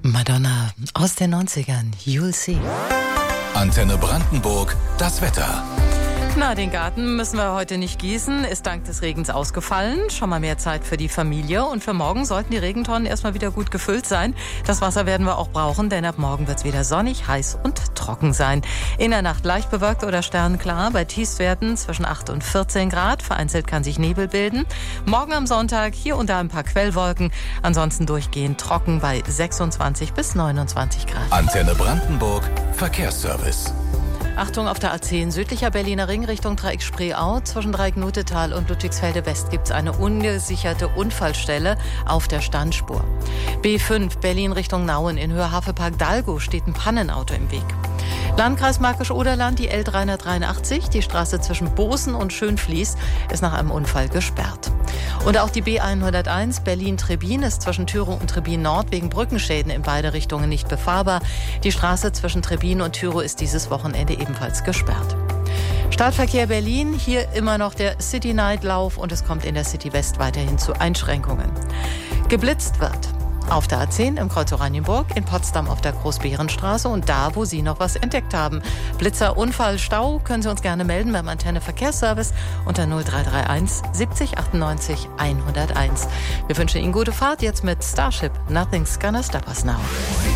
Madonna aus den 90ern, You'll See. Antenne Brandenburg, das Wetter. Na, den Garten müssen wir heute nicht gießen, ist dank des Regens ausgefallen. Schon mal mehr Zeit für die Familie und für morgen sollten die Regentonnen erstmal wieder gut gefüllt sein. Das Wasser werden wir auch brauchen, denn ab morgen wird es wieder sonnig, heiß und trocken sein. In der Nacht leicht bewölkt oder sternklar, bei Tiefstwerten zwischen 8 und 14 Grad. Vereinzelt kann sich Nebel bilden. Morgen am Sonntag hier und da ein paar Quellwolken, ansonsten durchgehend trocken bei 26 bis 29 Grad. Antenne Brandenburg, Verkehrsservice. Achtung, auf der A10 südlicher Berliner Ring Richtung Dreieck Spreeau. Zwischen Dreieck-Nutetal und Ludwigsfelde West gibt es eine ungesicherte Unfallstelle auf der Standspur. B5 Berlin Richtung Nauen in Höhe Hafepark-Dalgo steht ein Pannenauto im Weg. Landkreis Märkisch-Oderland, die L383, die Straße zwischen Bosen und Schönfließ, ist nach einem Unfall gesperrt. Und auch die B101 Berlin-Trebin ist zwischen Thürow und Trebin Nord wegen Brückenschäden in beide Richtungen nicht befahrbar. Die Straße zwischen Trebin und Thürow ist dieses Wochenende ebenfalls gesperrt. Stadtverkehr Berlin, hier immer noch der City Night Lauf und es kommt in der City West weiterhin zu Einschränkungen. Geblitzt wird auf der A10 im Kreuz Oranienburg, in Potsdam auf der Großbärenstraße und da, wo Sie noch was entdeckt haben. Blitzer, Unfall, Stau, können Sie uns gerne melden beim Antenne Verkehrsservice unter 0331 70 98 101. Wir wünschen Ihnen gute Fahrt jetzt mit Starship. Nothing's gonna stop us now.